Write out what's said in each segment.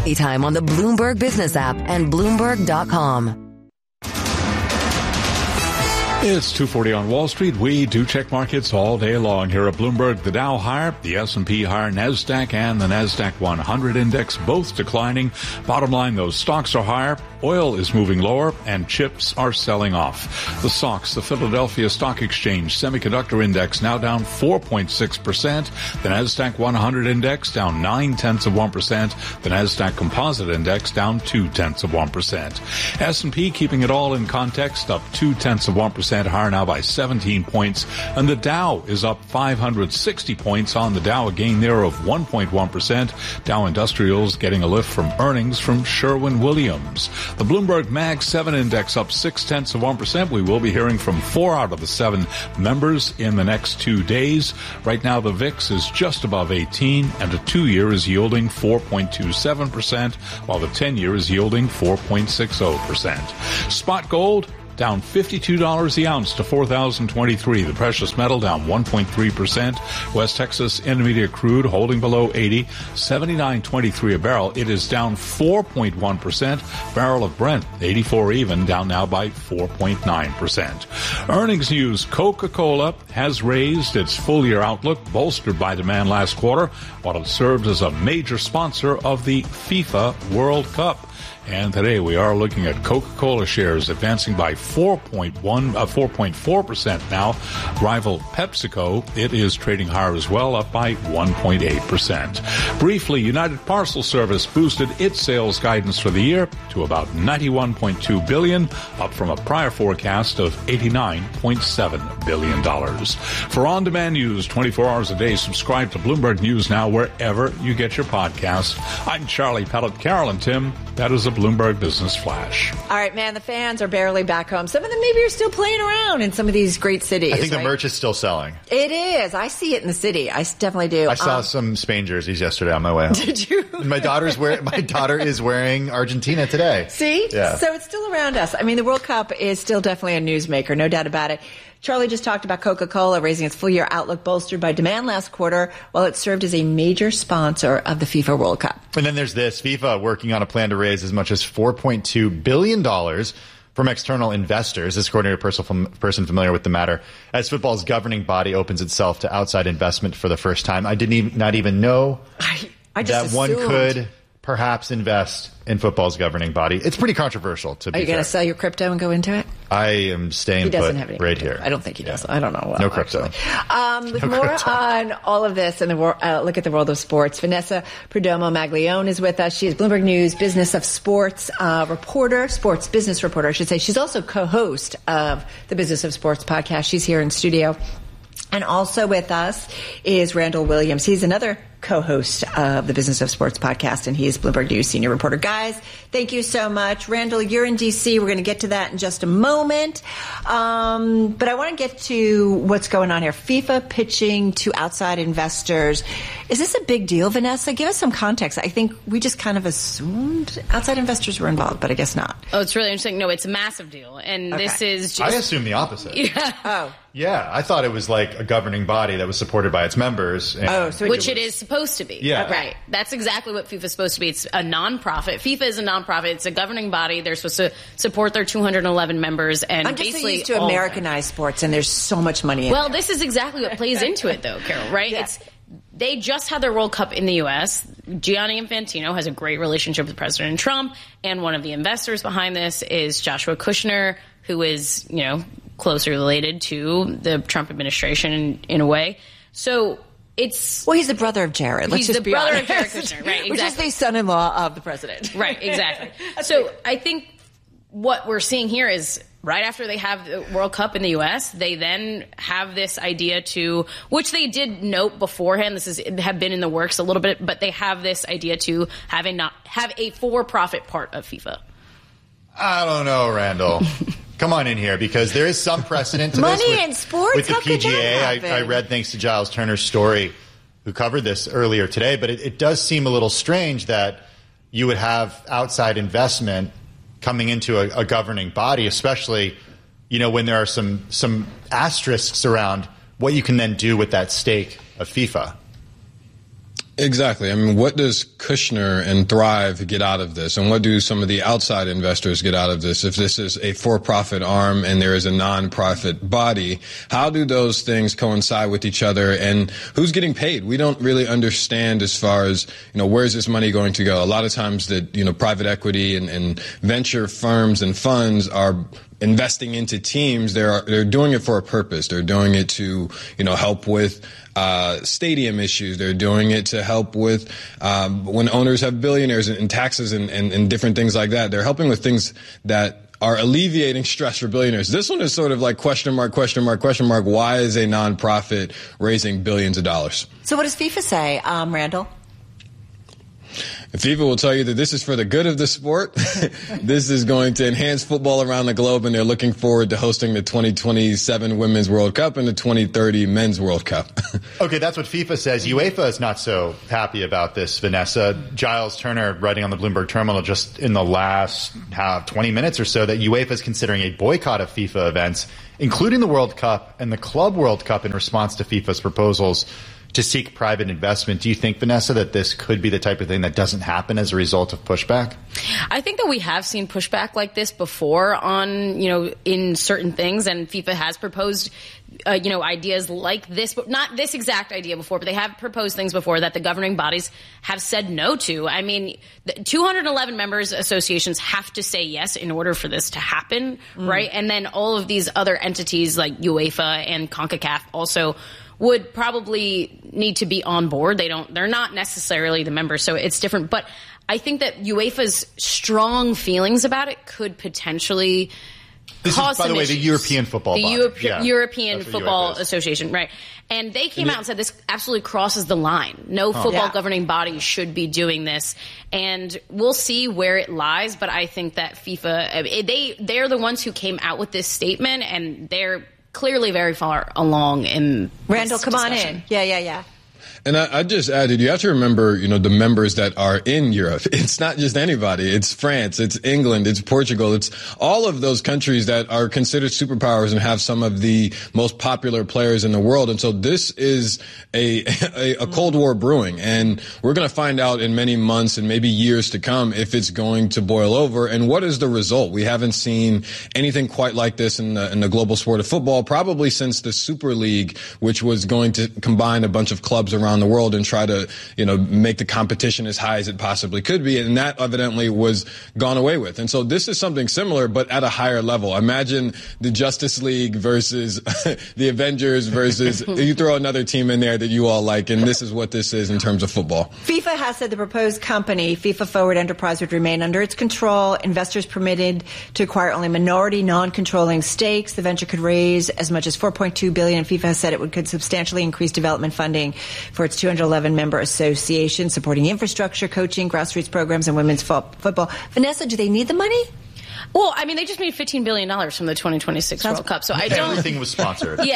anytime on the Bloomberg Business app and Bloomberg.com. It's 2:40 on Wall Street. We do check markets all day long here at Bloomberg. The Dow higher, the S&P higher, NASDAQ and the NASDAQ 100 index both declining. Bottom line, those stocks are higher. Oil is moving lower and chips are selling off. The SOX, the Philadelphia Stock Exchange Semiconductor Index, now down 4.6%. The NASDAQ 100 index down 0.9%. The NASDAQ Composite Index down 0.2%. S&P keeping it all in context, up 0.2%. Higher now by 17 points, and the Dow is up 560 points on the Dow, a gain there of 1.1%. Dow Industrials getting a lift from earnings from Sherwin-Williams. The Bloomberg Mag 7 index up 0.6%. We will be hearing from 4 out of the 7 members in the next 2 days. Right now, the VIX is just above 18, and the 2-year is yielding 4.27%, while the 10-year is yielding 4.60%. Spot gold down $52 the ounce to $4,023. The precious metal down 1.3%. West Texas Intermediate crude holding below 80, $79.23 a barrel. It is down 4.1%. Barrel of Brent, 84 even, down now by 4.9%. Earnings news: Coca-Cola has raised its full-year outlook, bolstered by demand last quarter, while it served as a major sponsor of the FIFA World Cup. And today we are looking at Coca-Cola shares advancing by 4.4% now. Rival PepsiCo, it is trading higher as well, up by 1.8%. Briefly, United Parcel Service boosted its sales guidance for the year to about $91.2 billion, up from a prior forecast of $89.7 billion. For on-demand news 24 hours a day, subscribe to Bloomberg News Now wherever you get your podcasts. I'm Charlie Pellet. Carol and Tim, that is a Bloomberg Business Flash. All right, man, the fans are barely back home. Some of them maybe are still playing around in some of these great cities. I think the merch is still selling. It is. I see it in the city. I definitely do. I saw some Spain jerseys yesterday on my way home. Did you? My daughter is wearing Argentina today. See? Yeah. So it's still around us. I mean, the World Cup is still definitely a newsmaker, no doubt about it. Charlie just talked about Coca-Cola raising its full-year outlook bolstered by demand last quarter, while it served as a major sponsor of the FIFA World Cup. And then there's this: FIFA working on a plan to raise as much as $4.2 billion from external investors, this according to a person familiar with the matter, as football's governing body opens itself to outside investment for the first time. I did not even know I just that one could perhaps invest in football's governing body. It's pretty controversial, to be fair. Are you going to sell your crypto and go into it? I am staying put right here. I don't think he does. I don't know. Well, no crypto. With more on all of this and the look at the world of sports, Vanessa Perdomo-Maglione is with us. She is Bloomberg News Business of Sports reporter, sports business reporter, I should say. She's also co-host of the Business of Sports podcast. She's here in studio. And also with us is Randall Williams. He's another co-host of the Business of Sports podcast, and he's Bloomberg News senior reporter. Guys, thank you so much. Randall, you're in D.C. We're going to get to that in just a moment. But I want to get to what's going on here. FIFA pitching to outside investors. Is this a big deal, Vanessa? Give us some context. I think we just kind of assumed outside investors were involved, but I guess not. Oh, it's really interesting. No, it's a massive deal. And This is just... I assume the opposite. Yeah. Oh. Yeah, I thought it was like a governing body that was supported by its members. Which it is supposed to be. Yeah. Right. That's exactly what FIFA is supposed to be. It's a nonprofit. FIFA is a nonprofit. It's a governing body. They're supposed to support their 211 members. And I'm just so basically used to Americanized sports, and there's so much money in Well, there. This is exactly what plays into it, though, Carol, right? Yeah. They just had their World Cup in the U.S. Gianni Infantino has a great relationship with President Trump, and one of the investors behind this is Joshua Kushner, who is, closely related to the Trump administration in a way. So it's... Well, he's the brother of Jared. Let's just be honest. He's the brother of Jared Kushner, right, exactly. Which is the son-in-law of the president. Right, exactly. So I think what we're seeing here is right after they have the World Cup in the U.S., they then have this idea to, which they did note beforehand, have been in the works a little bit, but they have this idea to have a for-profit part of FIFA. I don't know, Randall. Come on in here, because there is some precedent to Money in sports? with the How could PGA. that happen? I read, thanks to Giles Turner's story, who covered this earlier today, but it does seem a little strange that you would have outside investment coming into a governing body, especially, when there are some asterisks around what you can then do with that stake of FIFA. Exactly. I mean, what does Kushner and Thrive get out of this? And what do some of the outside investors get out of this? If this is a for-profit arm and there is a non-profit body, how do those things coincide with each other? And who's getting paid? We don't really understand as far as, where's this money going to go? A lot of times that, private equity and venture firms and funds are investing into teams. They're doing it for a purpose. They're doing it to, help with stadium issues. They're doing it to help with when owners have billionaires and taxes and different things like that. They're helping with things that are alleviating stress for billionaires. This one is sort of like question mark. Why is a nonprofit raising billions of dollars? So what does FIFA say, Randall? FIFA will tell you that this is for the good of the sport. This is going to enhance football around the globe, and they're looking forward to hosting the 2027 Women's World Cup and the 2030 Men's World Cup. Okay, that's what FIFA says. UEFA is not so happy about this, Vanessa. Giles Turner writing on the Bloomberg Terminal just in the last 20 minutes or so that UEFA is considering a boycott of FIFA events, including the World Cup and the Club World Cup, in response to FIFA's proposals to seek private investment. Do you think, Vanessa, that this could be the type of thing that doesn't happen as a result of pushback? I think that we have seen pushback like this before on, in certain things, and FIFA has proposed, ideas like this, but not this exact idea before, but they have proposed things before that the governing bodies have said no to. I mean, the 211 members associations have to say yes in order for this to happen, right? And then all of these other entities like UEFA and CONCACAF also would probably need to be on board. They're not necessarily the members, so it's different. But I think that UEFA's strong feelings about it could potentially cause some issues. By the way, the European Football Body. European Football Association, right. And they came out and said this absolutely crosses the line. No football governing body should be doing this. And we'll see where it lies, but I think that FIFA, they're the ones who came out with this statement, and they're clearly very far along in Randall, this come discussion. on in. Yeah. And I just added, you have to remember, the members that are in Europe. It's not just anybody. It's France, it's England, it's Portugal. It's all of those countries that are considered superpowers and have some of the most popular players in the world. And so this is a Cold War brewing. And we're going to find out in many months and maybe years to come if it's going to boil over. And what is the result? We haven't seen anything quite like this in the global sport of football, probably since the Super League, which was going to combine a bunch of clubs around the world and try to, make the competition as high as it possibly could be. And that evidently was gone away with. And so this is something similar, but at a higher level. Imagine the Justice League versus the Avengers versus you throw another team in there that you all like. And this is what this is in terms of football. FIFA has said the proposed company, FIFA Forward Enterprise, would remain under its control. Investors permitted to acquire only minority, non-controlling stakes. The venture could raise as much as $4.2 billion. And FIFA has said it could substantially increase development funding for its 211 member association, supporting infrastructure, coaching, grassroots programs, and women's football. Vanessa, do they need the money? Well, I mean, they just made $15 billion from the 2026 World Cup, so I don't. Everything was sponsored. So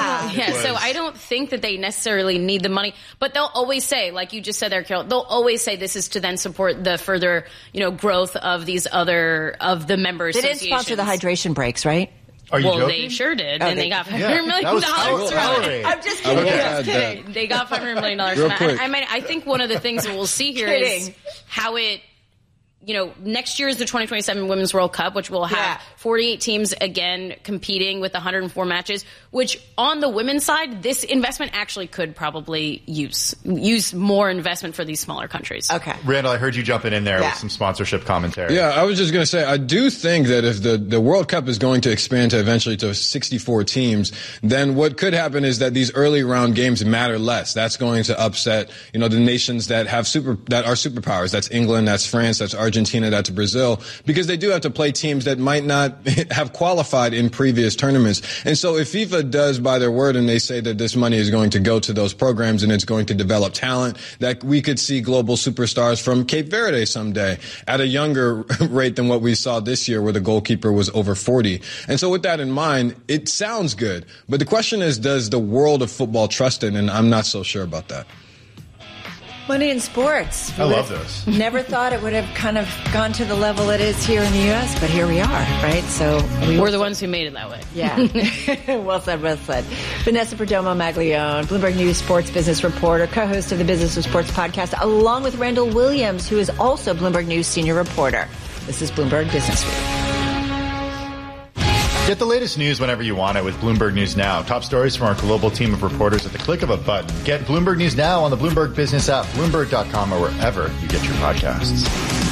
I don't think that they necessarily need the money, but they'll always say, like you just said there, Carol, they'll always say this is to then support the further, growth of these of the member associations. They didn't sponsor the hydration breaks, right? Are you joking? They sure did, and they got $500 million from it. I'm just kidding. They got $500 million from it. I mean, I think one of the things that we'll see here is how it. Next year is the 2027 Women's World Cup, which will have 48 teams again competing with 104 matches, which on the women's side, this investment actually could probably use more investment for these smaller countries. Okay. Randall, I heard you jumping in there with some sponsorship commentary. Yeah, I was just going to say, I do think that if the World Cup is going to expand to eventually to 64 teams, then what could happen is that these early round games matter less. That's going to upset, the nations that are superpowers. That's England, that's France, that's Argentina, that's Brazil, because they do have to play teams that might not have qualified in previous tournaments. And so if FIFA does by their word and they say that this money is going to go to those programs and it's going to develop talent, that we could see global superstars from Cape Verde someday at a younger rate than what we saw this year, where the goalkeeper was over 40. And so with that in mind, it sounds good. But the question is, does the world of football trust it? And I'm not so sure about that. Money in sports. I love those. Never thought it would have kind of gone to the level it is here in the U.S., but here we are, right? So we're the ones who made it that way. Yeah. Well said, well said. Vanessa Perdomo-Maglione, Bloomberg News sports business reporter, co-host of the Business of Sports podcast, along with Randall Williams, who is also Bloomberg News senior reporter. This is Bloomberg Business Week. Get the latest news whenever you want it with Bloomberg News Now. Top stories from our global team of reporters at the click of a button. Get Bloomberg News Now on the Bloomberg Business app, Bloomberg.com, or wherever you get your podcasts.